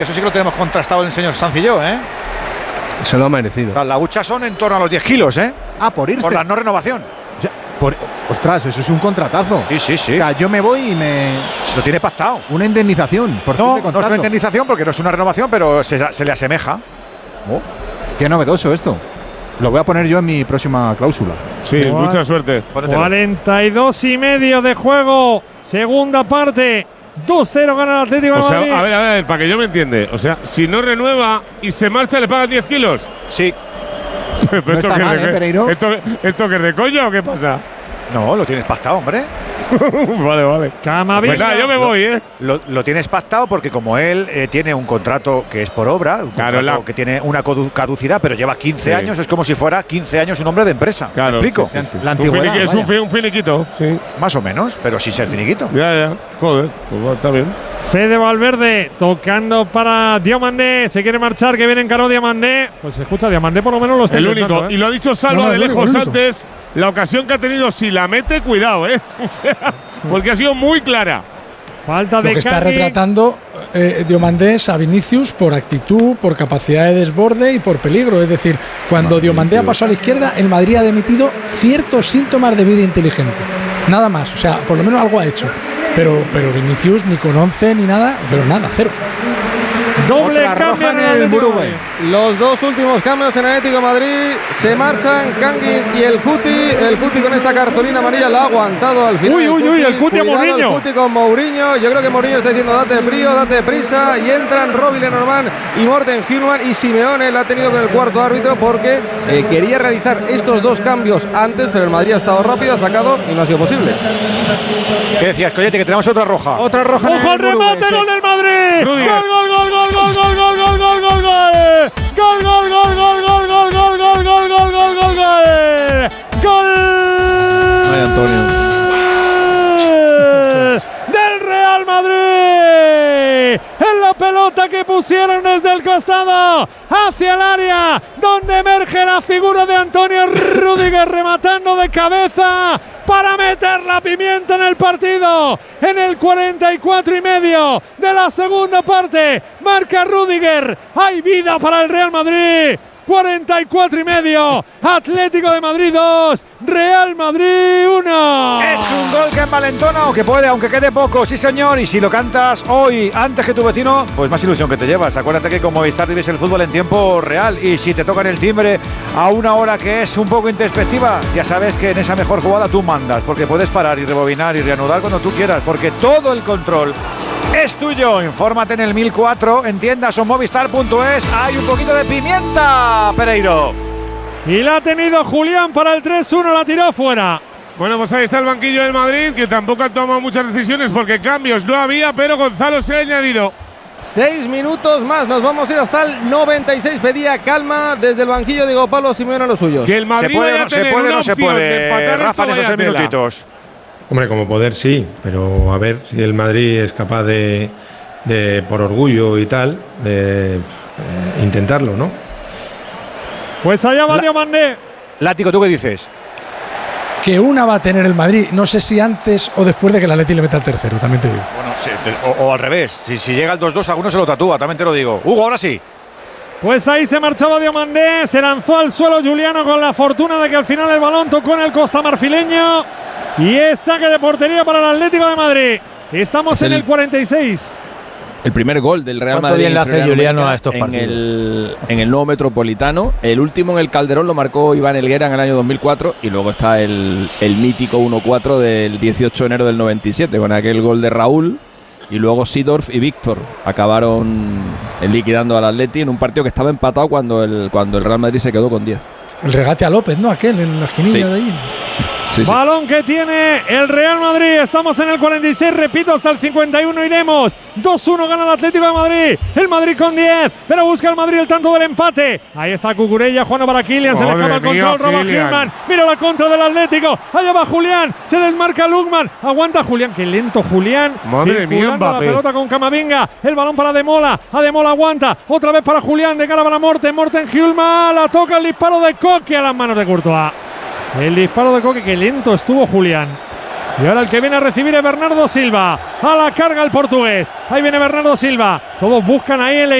Eso sí que lo tenemos contrastado el señor Sanz y yo, ¿eh? Se lo ha merecido. Las huchas son en torno a los 10 kilos, ¿eh? Por irse. Por la no renovación. O sea, ostras, eso es un contratazo. Sí. O sea, yo me voy y me… Se lo tiene pactado. Una indemnización por fin de No es contrato. una indemnización porque no es una renovación, pero se le asemeja. Qué novedoso esto. Lo voy a poner yo en mi próxima cláusula. Sí, mucha suerte. 42,5 de juego. Segunda parte. 2-0 gana el Atlético de Madrid. A ver, para que yo me entienda. O sea, si no renueva y se marcha, ¿le pagan 10 kilos? Sí. Pero no está mal, Pereiro. ¿Esto que es de coña o qué pasa? No, lo tienes pactado, hombre. Vale. Camavinga. Pues nada, yo me voy, ¿eh? Lo tienes pactado porque como él tiene un contrato que es por obra, que tiene una caducidad, pero lleva 15 años, es como si fuera 15 años un hombre de empresa. Claro, ¿Me explico? Sí. La antigüedad. Es un finiquito, sí. Más o menos, pero sin ser finiquito. Ya. Joder, pues está bien. Fede Valverde tocando para Diomandé. Se quiere marchar, que viene en caro Diomandé. Pues se escucha, Diomandé por lo menos lo está El intentando, único. Y lo ha dicho Salva de lejos antes. La ocasión que ha tenido, si la mete, cuidado, ¿eh? O sea, porque ha sido muy clara. Falta de Lo que está retratando Diomandé a Vinicius por actitud, por capacidad de desborde y por peligro. Es decir, cuando Diomandé ha pasado a la izquierda, el Madrid ha emitido ciertos síntomas de vida inteligente. Nada más, o sea, por lo menos algo ha hecho. Pero Vinicius ni con 11 ni nada, pero nada, cero. Doble Otra cambio roja en el Murube. Los dos últimos cambios en Atlético de Madrid. Se marchan Kangin y el Cuti. El Cuti con esa cartulina amarilla la ha aguantado al final. El Cuti a Mourinho. El Cuti con Mourinho. Yo creo que Mourinho está diciendo date frío, date prisa. Y entran Robin Lenormand y Morten Hjulmand. Y Simeone la ha tenido con el cuarto árbitro porque quería realizar estos dos cambios antes, pero el Madrid ha estado rápido, ha sacado y no ha sido posible. ¿Qué decías, Collete? Que tenemos otra roja. Otra roja. ¡Ojo al remate! ¡Gol del Madrid! ¡Gol! Ay, Antonio. Del Real Madrid. En la pelota que pusieron desde el costado hacia el área, donde emerge la figura de Antonio Rüdiger rematando de cabeza para meter la pimienta en el partido. En el 44,5 de la segunda parte marca Rüdiger. Hay vida para el Real Madrid. 44,5. Atlético de Madrid 2, Real Madrid 1. Es un gol que envalentona o que puede, aunque quede poco, sí señor. Y si lo cantas hoy antes que tu vecino, pues más ilusión que te llevas. Acuérdate que con Movistar vives el fútbol en tiempo real. Y si te tocan el timbre a una hora que es un poco introspectiva, ya sabes que en esa mejor jugada tú mandas, porque puedes parar y rebobinar y reanudar cuando tú quieras, porque todo el control es tuyo. Infórmate en el 1004, en tiendas o movistar.es. Hay un poquito de pimienta, Pereiro. Y la ha tenido Julián para el 3-1, la tiró fuera. Bueno, pues ahí está el banquillo del Madrid, que tampoco han tomado muchas decisiones porque cambios no había, pero Gonzalo se ha añadido. 6 minutos más, nos vamos a ir hasta el 96. Pedía calma desde el banquillo, digo Pablo Simeone a los suyos. Que el Madrid ¿Se puede o no se puede? No se puede. Rafa, en esos 6 minutitos. Hombre, como poder sí, pero a ver si el Madrid es capaz de por orgullo y tal, de intentarlo, ¿no? Pues allá va Diomandé. Látigo, ¿tú qué dices? Que una va a tener el Madrid, no sé si antes o después de que el Atleti le meta el tercero, también te digo. Bueno, sí, o al revés, si llega el 2-2 alguno se lo tatúa, también te lo digo. Hugo, ahora sí. Pues ahí se marchaba Diomandé, se lanzó al suelo Juliano con la fortuna de que al final el balón tocó en el costamarfileño. Y es saque de portería para el Atlético de Madrid. Estamos en el 46. El primer gol del Real Madrid bien le hace Juliano a estos partidos en el nuevo Metropolitano. El último en el Calderón lo marcó Iván Helguera en el año 2004 y luego está el mítico 1-4 del 18 de enero del 97 con aquel gol de Raúl y luego Seedorf y Víctor acabaron liquidando al Atleti en un partido que estaba empatado cuando el Real Madrid se quedó con 10. El regate a López, ¿no? Aquel en la esquinilla de ahí. Sí, balón que tiene el Real Madrid. Estamos en el 46, repito, hasta el 51 iremos. 2-1 gana el Atlético de Madrid. El Madrid con 10, pero busca el Madrid el tanto del empate. Ahí está Cucurella, jugando para Kylian. Se le escapa el control, roba Hjulmand. Mira la contra del Atlético. Allá va Julián, se desmarca Lukman. Aguanta Julián, qué lento Julián. Madre mía, la pelota con Camavinga. El balón para Ademola. Ademola aguanta. Otra vez para Julián, de cara para Morten Hjulmand. La toca el disparo de Coque a las manos de Courtois. El disparo de Coque, que lento estuvo Julián. Y ahora el que viene a recibir es Bernardo Silva. A la carga el portugués. Ahí viene Bernardo Silva. Todos buscan ahí el